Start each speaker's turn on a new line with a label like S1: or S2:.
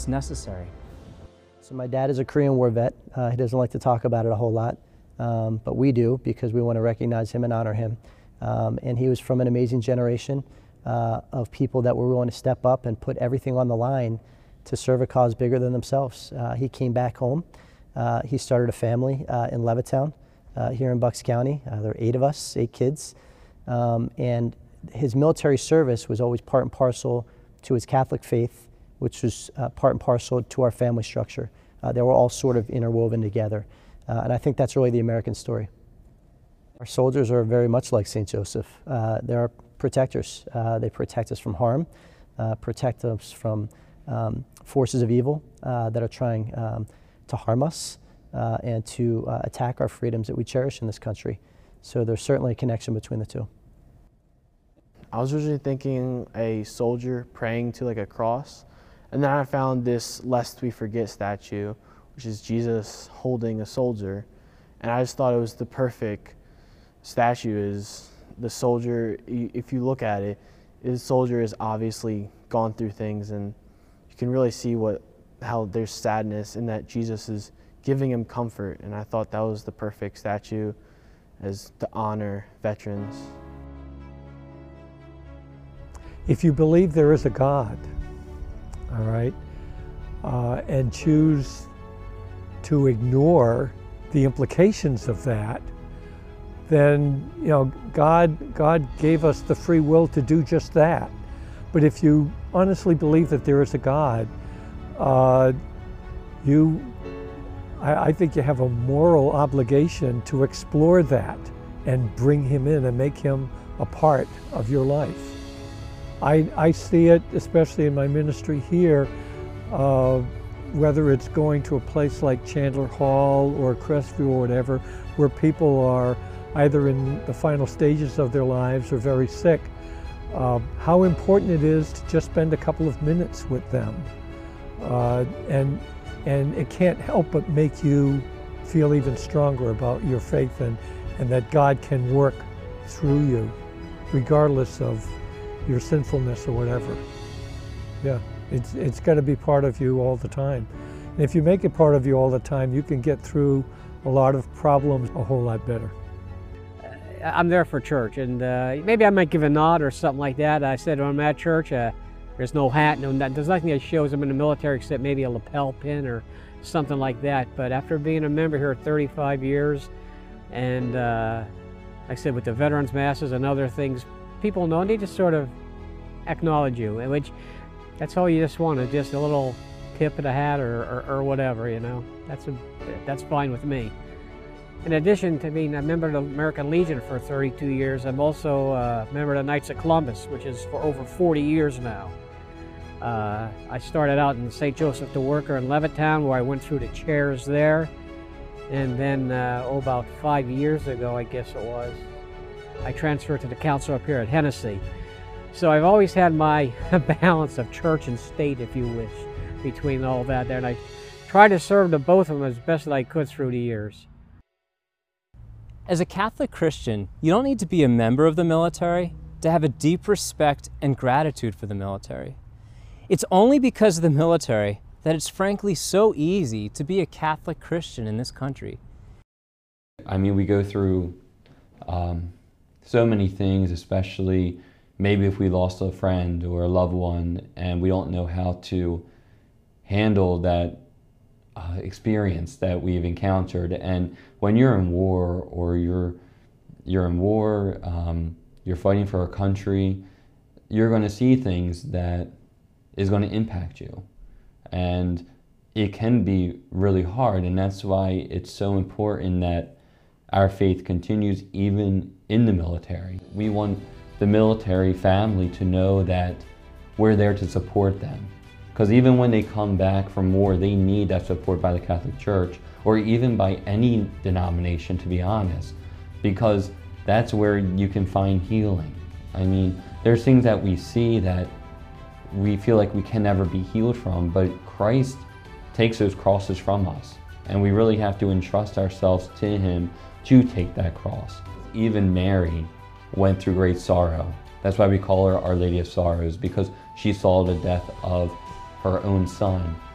S1: what's necessary.
S2: So my dad is a Korean War vet. He doesn't like to talk about it a whole lot, but we do because we want to recognize him and honor him. And he was from an amazing generation of people that were willing to step up and put everything on the line to serve a cause bigger than themselves. He came back home. He started a family in Levittown here in Bucks County. There are 8 of us, 8 kids. And his military service was always part and parcel to his Catholic faith, which was part and parcel to our family structure. They were all sort of interwoven together. And I think that's really the American story. Our soldiers are very much like St. Joseph. They're our protectors. They protect us from harm, protect us from forces of evil that are trying to harm us and to attack our freedoms that we cherish in this country. So there's certainly a connection between the two.
S3: I was originally thinking a soldier praying to like a cross, and then I found this Lest We Forget statue, which is Jesus holding a soldier, and I just thought it was the perfect statue. Is the soldier, if you look at it, the soldier is obviously gone through things, and you can really see how there's sadness in that Jesus is giving him comfort, and I thought that was the perfect statue as to honor veterans.
S4: If you believe there is a God, all right, and choose to ignore the implications of that, then God gave us the free will to do just that. But if you honestly believe that there is a God, I think you have a moral obligation to explore that and bring him in and make him a part of your life. I see it, especially in my ministry here, whether it's going to a place like Chandler Hall or Crestview or whatever, where people are either in the final stages of their lives or very sick, how important it is to just spend a couple of minutes with them. And it can't help but make you feel even stronger about your faith and that God can work through you, regardless of your sinfulness or whatever. Yeah, it's got to be part of you all the time. And if you make it part of you all the time, you can get through a lot of problems a whole lot better.
S5: I'm there for church, and maybe I might give a nod or something like that. I said when I'm at church, there's no hat, there's nothing that shows I'm in the military except maybe a lapel pin or something like that. But after being a member here 35 years, and like I said, with the Veterans Masses and other things, people know, and they just sort of acknowledge you, which that's all you just want, is just a little tip of the hat or whatever, That's fine with me. In addition to being a member of the American Legion for 32 years, I'm also a member of the Knights of Columbus, which is for over 40 years now. I started out in St. Joseph the Worker in Levittown, where I went through the chairs there. And then, about 5 years ago, I guess it was, I transferred to the council up here at Hennessy. So I've always had my balance of church and state, if you wish, between all that there. And I tried to serve the both of them as best as I could through the years.
S1: As a Catholic Christian, you don't need to be a member of the military to have a deep respect and gratitude for the military. It's only because of the military that it's frankly so easy to be a Catholic Christian in this country.
S6: I mean, we go through so many things, especially maybe if we lost a friend or a loved one and we don't know how to handle that experience that we've encountered. And when you're in war, or you're fighting for a country, you're going to see things that is going to impact you. And it can be really hard, and that's why it's so important that our faith continues even in the military. We want the military family to know that we're there to support them. Because even when they come back from war, they need that support by the Catholic Church, or even by any denomination, to be honest, because that's where you can find healing. I mean, there's things that we see that we feel like we can never be healed from, but Christ takes those crosses from us, and we really have to entrust ourselves to Him to take that cross. Even Mary went through great sorrow. That's why we call her Our Lady of Sorrows, because she saw the death of her own son